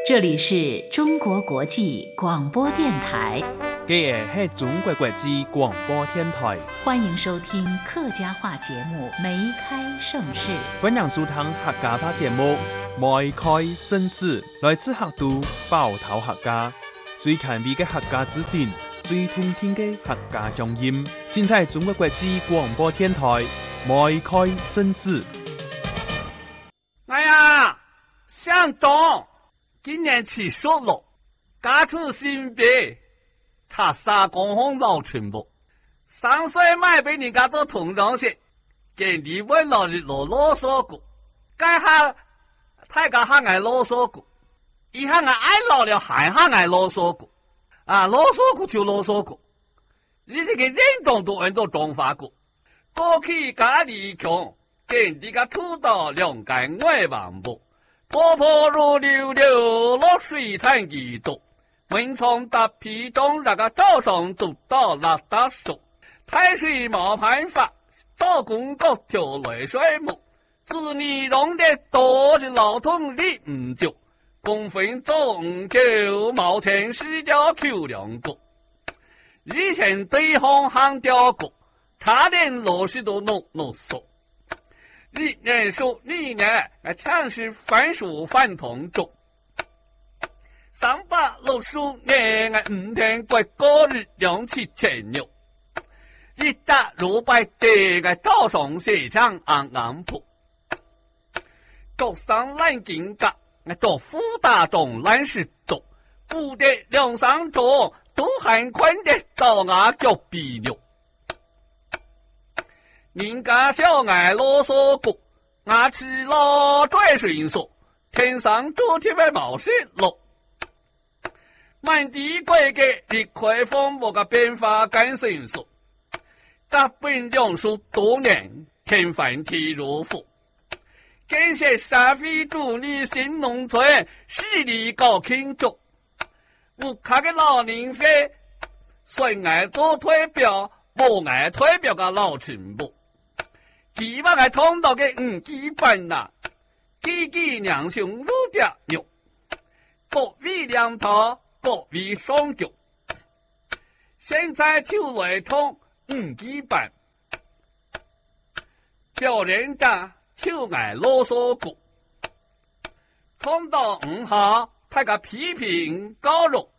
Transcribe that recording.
这里是中国国际广播电台。 这是中国国际广播电台， 欢迎收听客家话节目《梅开盛世》。 欢迎收听客家话节目《梅开盛世》，来自客都包头客家，最前卫的客家资讯，最通天的客家乡音，尽在中国国际广播电台《梅开盛世》。 哎呀，向东，今年7岁了，家出新别，他3公公老全部，3岁买俾人家做童装鞋，给你问老日啰啰嗦过，该下太家还爱啰嗦过，以下爱老了还爱啰嗦过，啰嗦过就啰嗦过，你这个人种都按照装法过，过去家里穷。给你个土豆两杆外王布，婆婆如溜溜落水产一多，门窗大皮中那个早上走到拉大手，太水毛盘发，早公高条来水木，子女弄得多是老通力唔足，公分总9毛钱是条口两个，以前对方行掉过，差点老师都弄说。历年数历年强是番薯饭同种360年5天过过日2起前牛一打6百的早上写枪昂铺早上烂金嘎做副大众烂是走不得2-3周都还宽的早牙叫比牛人家小爱啰嗦过，我吃了最迅速，天上昨天的毛线落。满地归给你快风我个变化更迅速，大本用书多年，天翻地如覆。感谢社会主义新农村势力搞庆祝，我看个老人飞，谁爱做推表，不爱推表个老全部。希望系通到嘅5基本啦，几娘兄路掉肉，各位两头，各位双脚。现在就来通5基本，表人家就爱啰嗦过，通到5号，他个批评高肉，